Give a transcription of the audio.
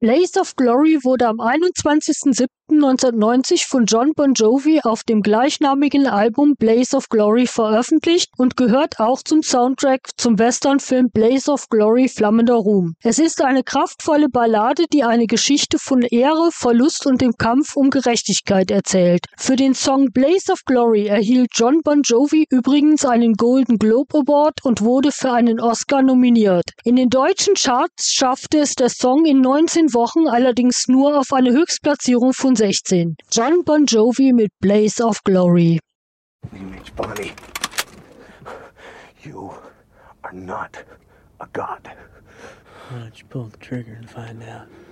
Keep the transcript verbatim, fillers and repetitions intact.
Blaze of Glory wurde am einundzwanzigsten siebten neunzehnhundertneunzig von Jon Bon Jovi auf dem gleichnamigen Album Blaze of Glory veröffentlicht und gehört auch zum Soundtrack zum Westernfilm Blaze of Glory – Flammender Ruhm. Es ist eine kraftvolle Ballade, die eine Geschichte von Ehre, Verlust und dem Kampf um Gerechtigkeit erzählt. Für den Song Blaze of Glory erhielt Jon Bon Jovi übrigens einen Golden Globe Award und wurde für einen Oscar nominiert. In den deutschen Charts schaffte es der Song in neunzehn Wochen allerdings nur auf eine Höchstplatzierung von sechzehn. Jon Bon Jovi mit Blaze of Glory. Image Bonnie, you are not a god. Why don't you pull the trigger and find out?